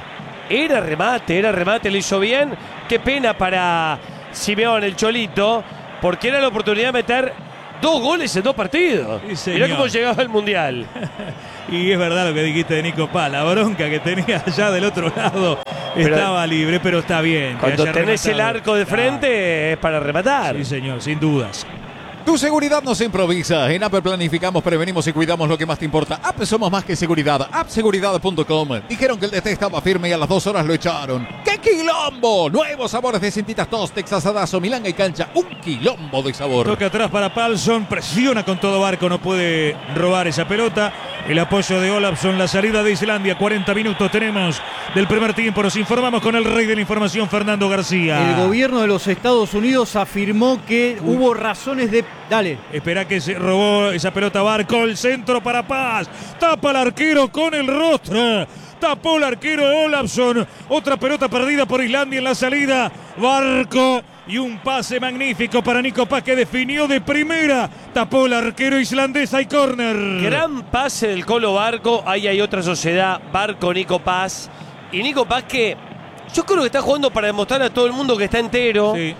lo hizo bien. Qué pena para Simeone, el Cholito, porque era la oportunidad de meter 2 goles en 2 partidos. Sí, mirá cómo llegaba al Mundial. Y es verdad lo que dijiste de Nico Paz, la bronca que tenía allá del otro lado. Estaba libre, pero está bien. Cuando tenés el arco de frente es para rematar. Sí, señor, sin dudas. Tu seguridad no se improvisa. En App planificamos, prevenimos y cuidamos lo que más te importa. App somos más que seguridad. Appseguridad.com. Dijeron que el DT estaba firme y a las 2 horas lo echaron. ¡Qué quilombo! Nuevos sabores de cintitas tost, Texas Adazo, Milanga y cancha. Un quilombo de sabor. Toca atrás para Palsson, presiona con todo Barco, no puede robar esa pelota. El apoyo de Olafsson, la salida de Islandia, 40 minutos tenemos del primer tiempo. Nos informamos con el rey de la información, Fernando García. El gobierno de los Estados Unidos afirmó que hubo razones de... Dale. Espera que se robó esa pelota Barco, el centro para Paz. Tapa al arquero con el rostro. Tapó el arquero Olafsson. Otra pelota perdida por Islandia en la salida. Barco. Y un pase magnífico para Nico Paz que definió de primera. Tapó el arquero islandés. Hay córner. Gran pase del Colo Barco. Ahí hay otra sociedad. Barco, Nico Paz. Y Nico Paz que yo creo que está jugando para demostrar a todo el mundo que está entero. Sí.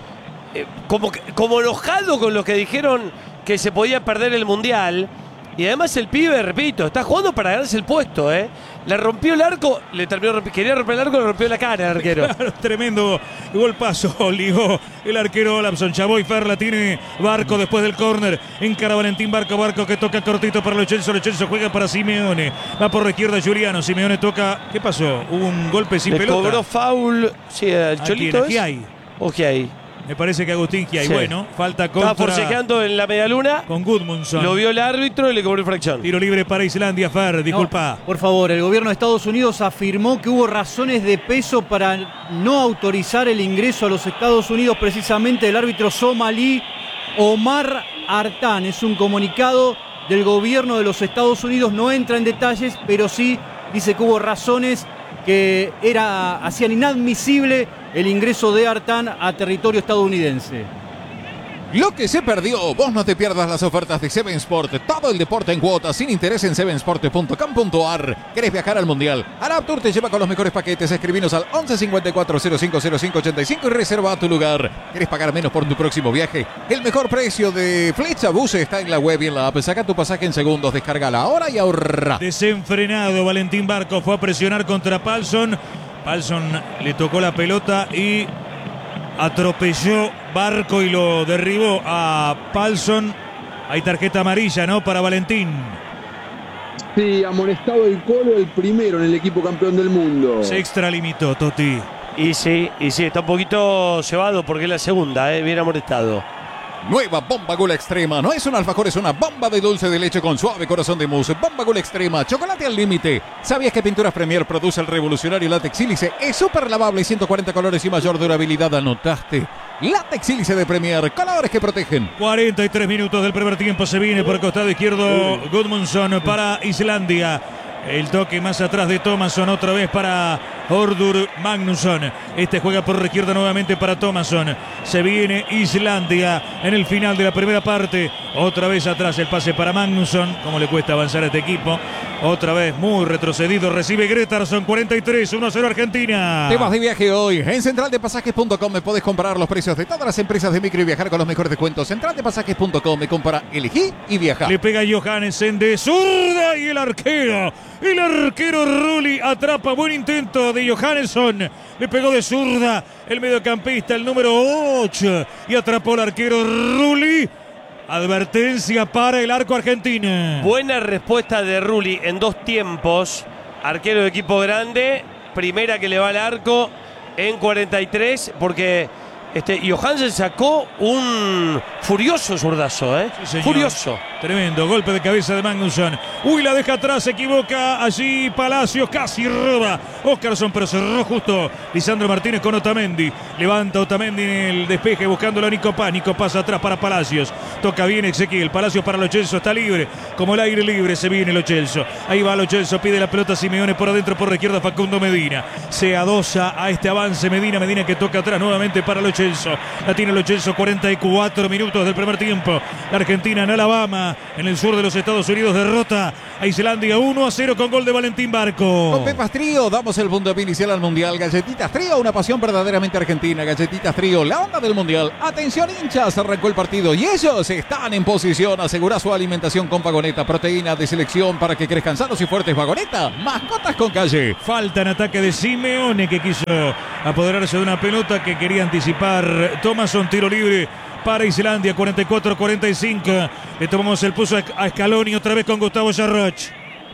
Como enojado con lo que dijeron que se podía perder el Mundial. Y además el pibe, repito, está jugando para ganarse el puesto, ¿eh? Le rompió el arco, quería romper el arco, le rompió la cara al arquero. Claro, tremendo golpazo, ligó el arquero Olafsson. Chavoy Fer la tiene Barco después del córner. Encara Valentín Barco que toca cortito para Lo Celso juega para Simeone. Va por la izquierda Juliano, Simeone toca. ¿Qué pasó? Hubo un golpe sin pelota. Cobró foul, sí, el Cholito. ¿Qué hay? Ojiay. Me parece que Agustín Giai. Sí. Bueno, falta contra... Estaba forcejeando en la medialuna. Con Gudmundsson. Lo vio el árbitro y le cobró infracción. Tiro libre para Islandia, Fer, disculpa. No, por favor, el gobierno de Estados Unidos afirmó que hubo razones de peso para no autorizar el ingreso a los Estados Unidos precisamente del árbitro somalí Omar Artan. Es un comunicado del gobierno de los Estados Unidos, no entra en detalles, pero sí dice que hubo razones que hacían inadmisible el ingreso de Artan a territorio estadounidense. Lo que se perdió, vos no te pierdas las ofertas de Seven Sport. Todo el deporte en cuotas, sin interés en sevensport.com.ar. ¿Querés viajar al Mundial? Arab Tour te lleva con los mejores paquetes. Escribinos al 11 54 05 05 85 y reserva tu lugar. ¿Querés pagar menos por tu próximo viaje? El mejor precio de Flecha Bus está en la web y en la app. Saca tu pasaje en segundos, descárgala ahora y ahorra. Desenfrenado, Valentín Barco fue a presionar contra Palsson. Palsson le tocó la pelota y atropelló Barco y lo derribó a Palsson. Hay tarjeta amarilla, ¿no? Para Valentín. Sí, amonestado el Colo, el primero en el equipo campeón del mundo. Se extralimitó, Toti. Y sí, está un poquito cebado porque es la segunda, bien amonestado. Nueva Bomba Gula Extrema. No es un alfajor, es una bomba de dulce de leche con suave corazón de mousse. Bomba Gula Extrema, chocolate al límite. ¿Sabías que Pinturas Premier produce el revolucionario látex sílice? Es súper lavable, 140 colores y mayor durabilidad. ¿Anotaste? Látex sílice de Premier, colores que protegen. 43 minutos del primer tiempo. Se viene por el costado izquierdo Gudmundsson para Islandia. El toque más atrás de Thomasson, otra vez para Hordur Magnusson. Este juega por la izquierda nuevamente para Thomasson. Se viene Islandia en el final de la primera parte. Otra vez atrás el pase para Magnusson. Cómo le cuesta avanzar a este equipo. Otra vez muy retrocedido. Recibe Gretarson, 43, 1-0 Argentina. Te vas de viaje hoy. En centraldepasajes.com me podés comprar los precios de todas las empresas de micro y viajar con los mejores descuentos. Centraldepasajes.com me compara, elegí y viaja. Le pega Johannessen de zurda y el arquero Rulli atrapa. Buen intento de Johannesson. Le pegó de zurda el mediocampista, el número 8. Y atrapó el arquero Rulli. Advertencia para el arco argentino. Buena respuesta de Rulli en 2 tiempos. Arquero de equipo grande. Primera que le va al arco en 43. Porque Y Johansen sacó un furioso zurdazo, Sí, señor. Furioso. Tremendo, golpe de cabeza de Magnusson. Uy, la deja atrás, se equivoca. Allí Palacios casi roba Óscarson, pero cerró justo Lisandro Martínez con Otamendi. Levanta Otamendi en el despeje buscándolo a Nico Paz. Nico Paz atrás para Palacios. Toca bien Ezequiel. Palacios para Lo Celso, está libre. Como el aire libre se viene Lo Celso. Ahí va Lo Celso, pide la pelota Simeone por adentro, por la izquierda Facundo Medina. Se adosa a este avance Medina que toca atrás nuevamente para Lo Celso. La tiene Lo Celso, 44 minutos del primer tiempo. La Argentina en Alabama, en el sur de los Estados Unidos, derrota a Islandia 1-0 con gol de Valentín Barco. Con Pepas Trío damos el puntapié inicial al Mundial. Galletitas Trío, una pasión verdaderamente argentina. Galletitas Trío, la onda del Mundial. Atención hinchas, arrancó el partido y ellos están en posición. Asegura su alimentación con Vagoneta, proteína de selección para que crezcan sanos y fuertes. Vagoneta, mascotas con calle. Falta en ataque de Simeone, que quiso apoderarse de una pelota que quería anticipar Thomasson. Tiro libre para Islandia, 44-45. Le tomamos el pulso a Scaloni otra vez con Gustavo Jarroch.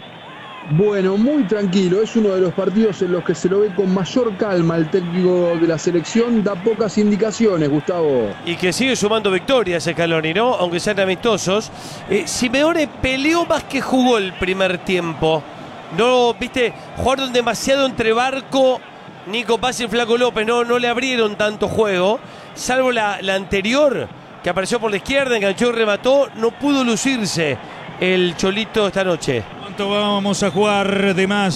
Bueno, muy tranquilo, es uno de los partidos en los que se lo ve con mayor calma el técnico de la selección, da pocas indicaciones, Gustavo. Y que sigue sumando victorias Scaloni, ¿no? Aunque sean amistosos. Simeone peleó más que jugó el primer tiempo. No, viste, jugaron demasiado entre Barco, Nico Paz y Flaco López, no le abrieron tanto juego, salvo la anterior, que apareció por la izquierda, enganchó y remató, no pudo lucirse el Cholito esta noche. ¿Cuánto vamos a jugar de más,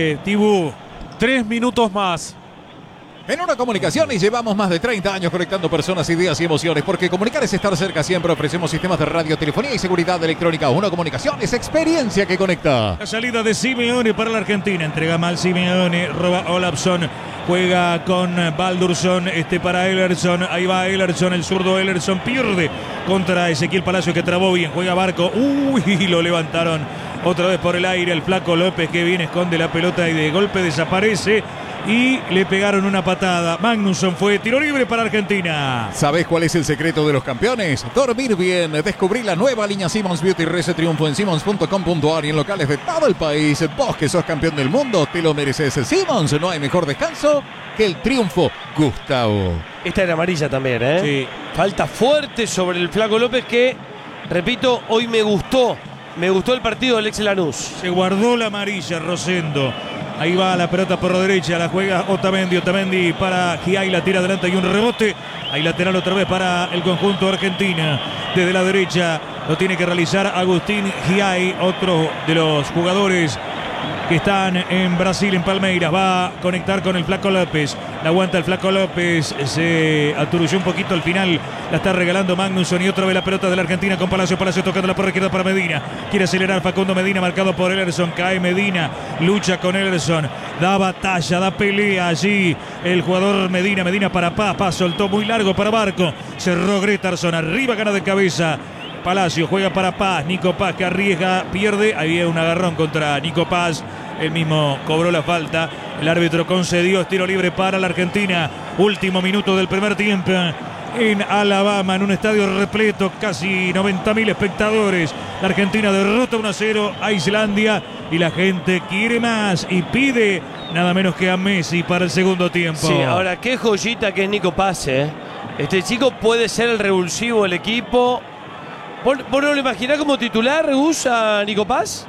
Tibú? 3 minutos más. En Una Comunicaciones llevamos más de 30 años conectando personas, ideas y emociones, porque comunicar es estar cerca siempre. Ofrecemos sistemas de radio, telefonía y seguridad electrónica. Una Comunicaciones, experiencia que conecta. La salida de Simeone para la Argentina. Entrega mal Simeone, roba Olafsson. Juega con Baldursson, para Ellerson. Ahí va Ellerson, el zurdo Ellerson pierde contra Ezequiel Palacio, que trabó bien. Juega Barco. Uy, lo levantaron otra vez por el aire. El Flaco López, que viene, esconde la pelota y de golpe desaparece. Y le pegaron una patada. Magnusson fue tiro libre para Argentina. ¿Sabés cuál es el secreto de los campeones? Dormir bien. Descubrí la nueva línea Simmons Beauty Rese Triunfo en simmons.com.ar y en locales de todo el país. Vos que sos campeón del mundo, te lo mereces. Simmons, no hay mejor descanso que el triunfo. Gustavo. Esta era amarilla también, ¿eh? Sí. Falta fuerte sobre el Flaco López que, repito, hoy me gustó el partido del ex Lanús. Se guardó la amarilla Rosendo. Ahí va la pelota por la derecha, la juega Otamendi para Giai, la tira adelante y un rebote. Ahí lateral otra vez para el conjunto argentino. Desde la derecha lo tiene que realizar Agustín Giai, otro de los jugadores que están en Brasil, en Palmeiras. Va a conectar con el Flaco López. La aguanta el Flaco López. Se aturulló un poquito al final. La está regalando Magnusson y otra vez la pelota de la Argentina con Palacio. Palacio tocándola por la izquierda para Medina. Quiere acelerar Facundo Medina, marcado por Ellerson. Cae Medina, lucha con Ellerson. Da batalla, da pelea allí el jugador Medina. Medina para Paz. Paz soltó muy largo para Barco. Cerró Gretarson. Arriba, gana de cabeza Palacio, juega para Paz. Nico Paz, que arriesga, pierde. Había un agarrón contra Nico Paz. Él mismo cobró la falta. El árbitro concedió tiro libre para la Argentina. Último minuto del primer tiempo en Alabama, en un estadio repleto, casi 90.000 espectadores. La Argentina derrota 1-0 a Islandia y la gente quiere más y pide nada menos que a Messi para el segundo tiempo. Sí, ahora qué joyita que es Nico Paz, ¿eh? Este chico puede ser el revulsivo del equipo. ¿Vos no lo imaginás como titular, Gus, a Nico Paz?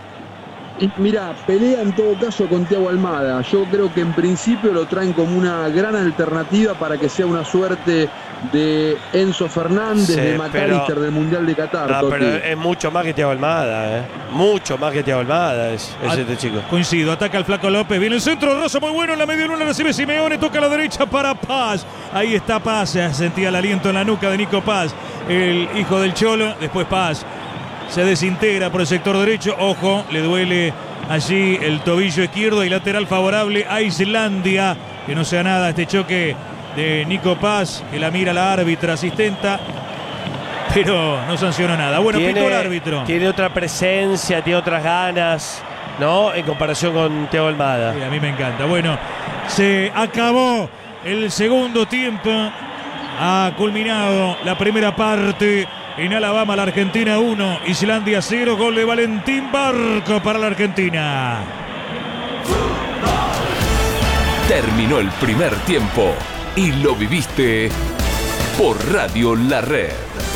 Mirá, pelea en todo caso con Thiago Almada. Yo creo que en principio lo traen como una gran alternativa para que sea una suerte de Enzo Fernández, Sí, de McAllister del Mundial de Qatar. No, Totti. pero es mucho más que Thiago Almada, ¿eh? Mucho más que Thiago Almada es este chico. Coincido, ataca el Flaco López, viene el centro, Rosa muy bueno, en la media luna recibe Simeone, toca a la derecha para Paz. Ahí está Paz, se sentía el aliento en la nuca de Nico Paz, el hijo del Cholo. Después Paz se desintegra por el sector derecho, ojo, le duele allí el tobillo izquierdo y lateral favorable a Islandia. Que no sea nada este choque de Nico Paz, que la mira la árbitra asistenta, pero no sancionó nada. Bueno, pitó el árbitro. Tiene otra presencia, tiene otras ganas, ¿no? En comparación con Thiago Almada. Sí, a mí me encanta. Bueno, se acabó el segundo tiempo. Ha culminado la primera parte. En Alabama, la Argentina 1, Islandia 0. Gol de Valentín Barco para la Argentina. Terminó el primer tiempo. y lo viviste por Radio La Red.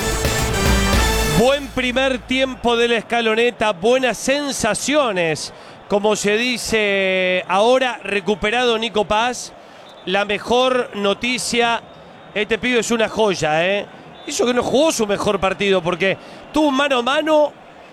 Buen primer tiempo de la Escaloneta, buenas sensaciones, como se dice ahora, recuperado Nico Paz. La mejor noticia, este pibe es una joya, Hizo que no jugó su mejor partido porque tuvo mano a mano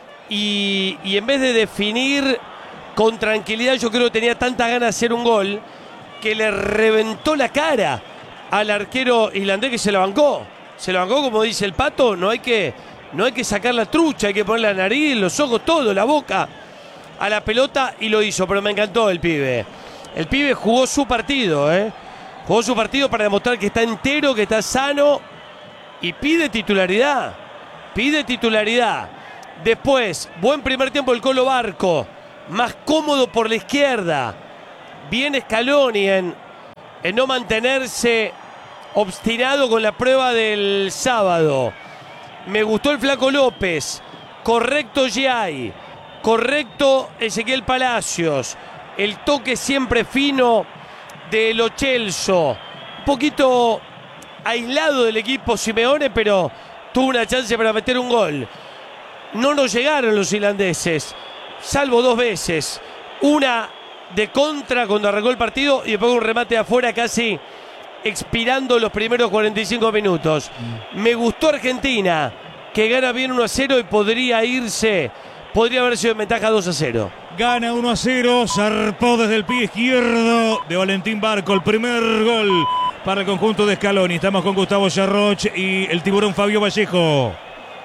y en vez de definir con tranquilidad, yo creo que tenía tantas ganas de hacer un gol que le reventó la cara al arquero islandés, que se la bancó. Se la bancó, como dice el Pato, no hay que sacar la trucha, hay que poner la nariz, los ojos, todo, la boca a la pelota, y lo hizo. Pero me encantó el pibe. El pibe jugó su partido, Jugó su partido para demostrar que está entero, que está sano, y pide titularidad. Pide titularidad. Después, buen primer tiempo del Colo Barco. Más cómodo por la izquierda. Bien Scaloni en no mantenerse obstinado con la prueba del sábado. Me gustó el Flaco López. Correcto Giai. Correcto Ezequiel Palacios. El toque siempre fino de Lo Celso. Un poquito aislado del equipo Simeone, pero tuvo una chance para meter un gol. No nos llegaron los islandeses, salvo 2 veces. Una de contra cuando arrancó el partido y después un remate de afuera casi expirando los primeros 45 minutos. Me gustó Argentina, que gana bien 1-0 y podría haber sido en ventaja 2-0. Gana 1-0, zarpó desde el pie izquierdo de Valentín Barco, el primer gol para el conjunto de Scaloni. Estamos con Gustavo Yarroch y el tiburón Fabio Vallejo.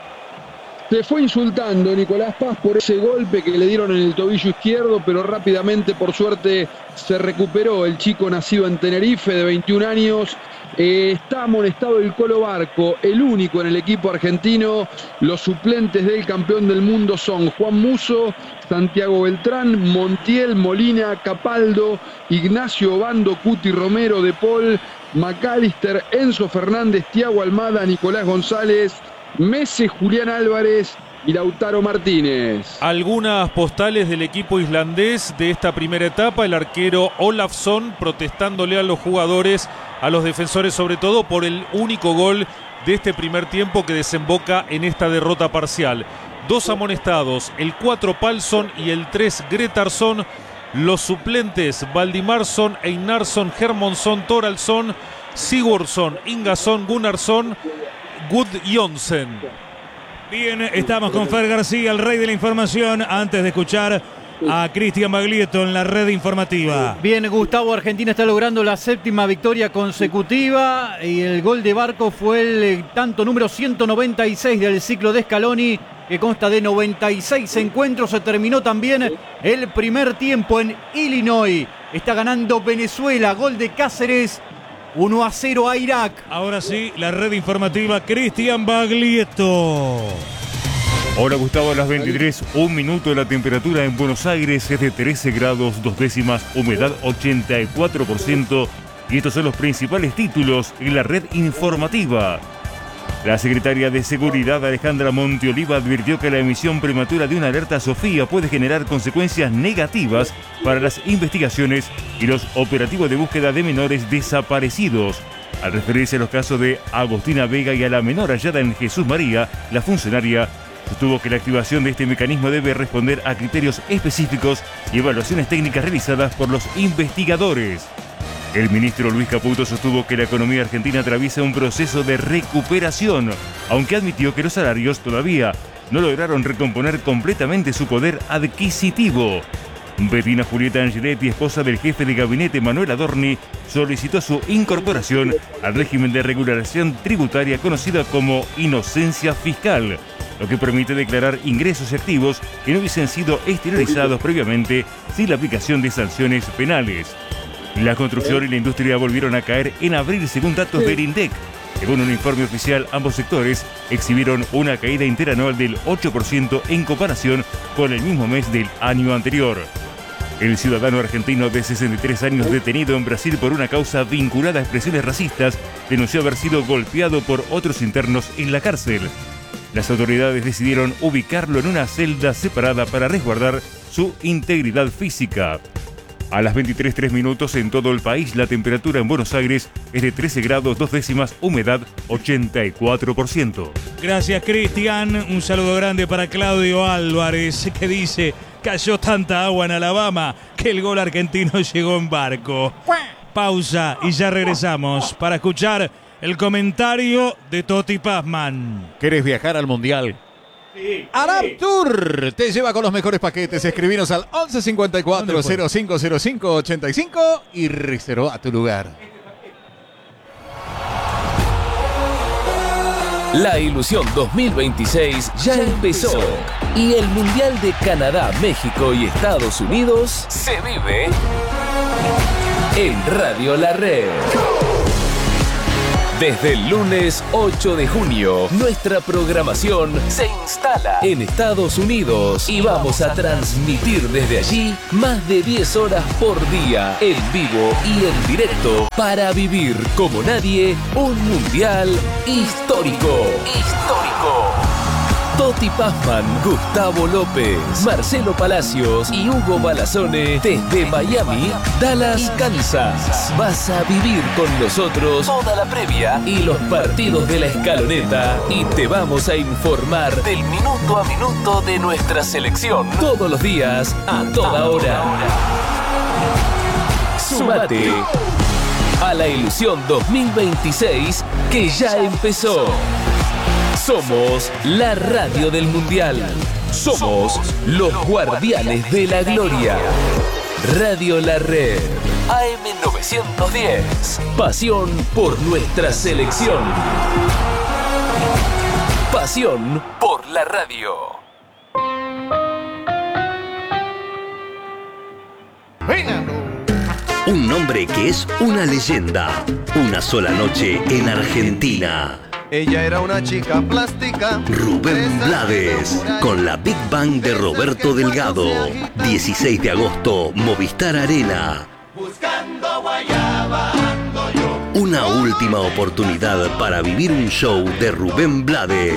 Se fue insultando Nicolás Paz por ese golpe que le dieron en el tobillo izquierdo, pero rápidamente, por suerte, se recuperó el chico nacido en Tenerife de 21 años. Está amonestado el Colo Barco, el único en el equipo argentino. Los suplentes del campeón del mundo son Juan Musso, Santiago Beltrán, Montiel, Molina, Capaldo, Ignacio Bando, Cuti Romero, De Paul, McAllister, Enzo Fernández, Thiago Almada, Nicolás González, Messe, Julián Álvarez y Lautaro Martínez. Algunas postales del equipo islandés de esta primera etapa. El arquero Olafsson protestándole a los jugadores, a los defensores sobre todo, por el único gol de este primer tiempo que desemboca en esta derrota parcial. 2 amonestados, el 4 Palsson y el 3 Gretarsson. Los suplentes Valdimarsson, Einarsson, Hermonsson, Thoraldsson, Sigurdsson, Ingason, Gunnarsson, Gudjonsen. Bien, estamos con Fer García, el rey de la información, antes de escuchar a Cristian Baglietto en la red informativa. Bien, Gustavo, Argentina está logrando la 7ª victoria consecutiva y el gol de Barco fue el tanto número 196 del ciclo de Scaloni, que consta de 96 encuentros. Se terminó también el primer tiempo en Illinois. Está ganando Venezuela, gol de Cáceres, 1-0 a Irak. Ahora sí, la red informativa, Cristian Baglietto. Hola Gustavo, a las 23, 1 minuto. La temperatura en Buenos Aires es de 13 grados 2 décimas, humedad 84%. Y estos son los principales títulos en la red informativa. La secretaria de Seguridad, Alejandra Monteoliva, advirtió que la emisión prematura de una alerta Sofía puede generar consecuencias negativas para las investigaciones y los operativos de búsqueda de menores desaparecidos. Al referirse a los casos de Agostina Vega y a la menor hallada en Jesús María, la funcionaria sostuvo que la activación de este mecanismo debe responder a criterios específicos y evaluaciones técnicas realizadas por los investigadores. El ministro Luis Caputo sostuvo que la economía argentina atraviesa un proceso de recuperación, aunque admitió que los salarios todavía no lograron recomponer completamente su poder adquisitivo. Bettina Julieta Angeletti, esposa del jefe de gabinete Manuel Adorni, solicitó su incorporación al régimen de regulación tributaria conocida como inocencia fiscal, lo que permite declarar ingresos y activos que no hubiesen sido exteriorizados previamente sin la aplicación de sanciones penales. La construcción y la industria volvieron a caer en abril según datos del INDEC. Según un informe oficial, ambos sectores exhibieron una caída interanual del 8% en comparación con el mismo mes del año anterior. El ciudadano argentino de 63 años detenido en Brasil por una causa vinculada a expresiones racistas denunció haber sido golpeado por otros internos en la cárcel. Las autoridades decidieron ubicarlo en una celda separada para resguardar su integridad física. A las 23:03 minutos en todo el país, la temperatura en Buenos Aires es de 13 grados 2 décimas, humedad 84%. Gracias, Cristian. Un saludo grande para Claudio Álvarez, que dice: cayó tanta agua en Alabama que el gol argentino llegó en barco. Pausa y ya regresamos para escuchar el comentario de Toti Pazman. ¿Querés viajar al Mundial? Sí. Arab Tour te lleva con los mejores paquetes. Escribinos al 1154 0505 85 y reserva tu lugar. La Ilusión 2026 ya empezó y el Mundial de Canadá, México y Estados Unidos se vive en Radio La Red. Desde el lunes 8 de junio, nuestra programación se instala en Estados Unidos y vamos a transmitir desde allí más de 10 horas por día, en vivo y en directo, para vivir como nadie un mundial histórico. Toti Pazman, Gustavo López, Marcelo Palacios y Hugo Balazone desde Miami, Dallas, Kansas. Vas a vivir con nosotros toda la previa y los partidos de la escaloneta y te vamos a informar del minuto a minuto de nuestra selección todos los días, a toda hora. Súmate a la Ilusión 2026 que ya empezó. Somos la radio del Mundial. Somos los guardianes de la gloria. Radio La Red. AM910. Pasión por nuestra selección. Pasión por la radio. Un nombre que es una leyenda. Una sola noche en Argentina. Ella era una chica plástica. Rubén Blades, con la Big Bang de Roberto Delgado. 16 de agosto, Movistar Arena. Buscando guayaba ando yo. Una última oportunidad para vivir un show de Rubén Blades.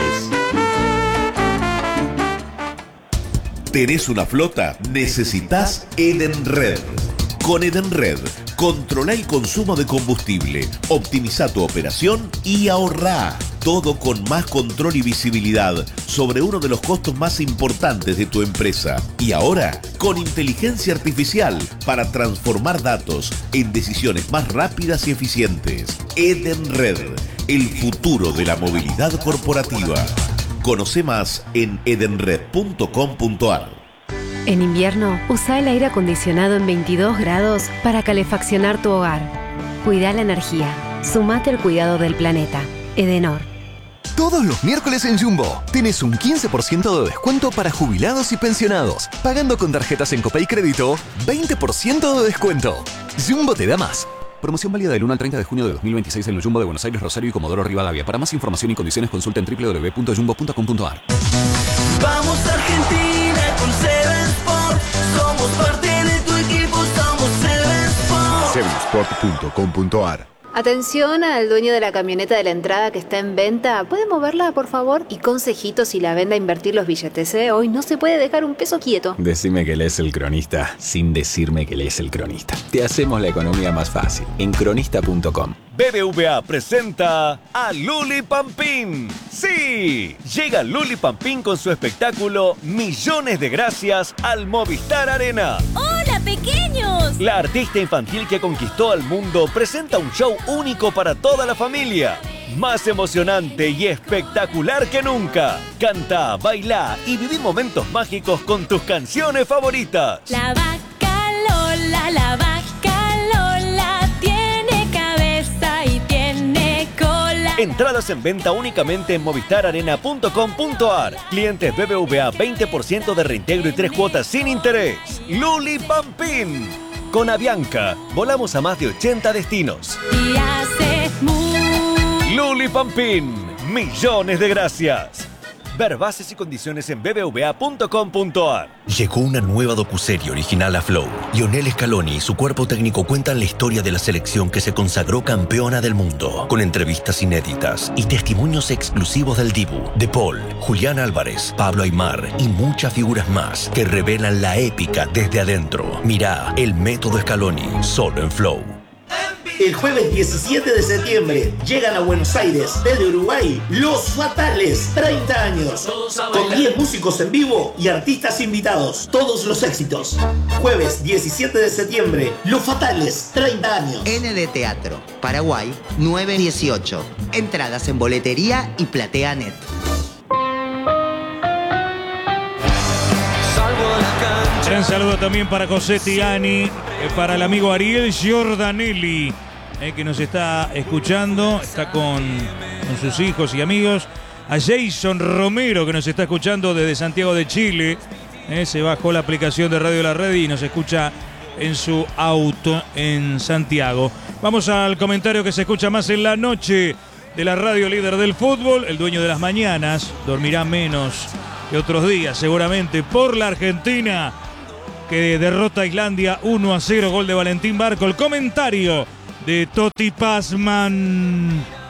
¿Tenés una flota? Necesitas Edenred. Con Edenred, controla el consumo de combustible, optimiza tu operación y ahorrá. Todo con más control y visibilidad sobre uno de los costos más importantes de tu empresa. Y ahora, con inteligencia artificial para transformar datos en decisiones más rápidas y eficientes. Edenred, el futuro de la movilidad corporativa. Conoce más en edenred.com.ar. En invierno, usa el aire acondicionado en 22 grados para calefaccionar tu hogar. Cuida la energía. Sumate al cuidado del planeta. Edenor. Todos los miércoles en Jumbo tenés un 15% de descuento para jubilados y pensionados. Pagando con tarjetas en Copay Crédito, 20% de descuento. Jumbo te da más. Promoción válida del 1 al 30 de junio de 2026 en el Jumbo de Buenos Aires, Rosario y Comodoro Rivadavia. Para más información y condiciones consulta en www.jumbo.com.ar. Vamos Argentina con Seven Sport. Somos parte de tu equipo, somos Seven Sport. Sevensport.com.ar. Atención al dueño de la camioneta de la entrada que está en venta. ¿Puede moverla, por favor? Y consejitos y la venda a invertir los billetes, ¿eh? Hoy no se puede dejar un peso quieto. Decime que lees El Cronista sin decirme que lees El Cronista. Te hacemos la economía más fácil en cronista.com. BBVA presenta a Luli Pampín. ¡Sí! Llega Luli Pampín con su espectáculo Millones de Gracias al Movistar Arena. ¡Hola, pequeños! La artista infantil que conquistó al mundo presenta un show único para toda la familia. Más emocionante y espectacular que nunca. Canta, baila y viví momentos mágicos con tus canciones favoritas. La vaca Lola, la vaca Lola tiene cabeza y tiene cola. Entradas en venta únicamente en movistararena.com.ar. Clientes BBVA 20% de reintegro y 3 cuotas sin interés. Luli Pampín. Con Avianca, volamos a más de 80 destinos. Y hace Luli Pampín, millones de gracias. Ver bases y condiciones en bbva.com.ar. Llegó una nueva docuserie original a Flow. Lionel Scaloni y su cuerpo técnico cuentan la historia de la selección que se consagró campeona del mundo, con entrevistas inéditas y testimonios exclusivos del Dibu, De Paul, Julián Álvarez, Pablo Aimar y muchas figuras más que revelan la épica desde adentro. Mirá El Método Scaloni, solo en Flow. El jueves 17 de septiembre llegan a Buenos Aires, desde Uruguay, Los Fatales, 30 años. Con 10 músicos en vivo y artistas invitados. Todos los éxitos. Jueves 17 de septiembre, Los Fatales, 30 años. ND Teatro, Paraguay, 918. Entradas en boletería y PlateaNet. Un saludo también para José Tiani, para el amigo Ariel Giordanelli, que nos está escuchando, está con sus hijos y amigos. A Jason Romero, que nos está escuchando desde Santiago de Chile. Se bajó la aplicación de Radio La Red y nos escucha en su auto en Santiago. Vamos al comentario que se escucha más en la noche de la radio líder del fútbol. El dueño de las mañanas dormirá menos que otros días, seguramente, por la Argentina, que derrota a Islandia 1-0, gol de Valentín Barco. El comentario de Toti Pazman.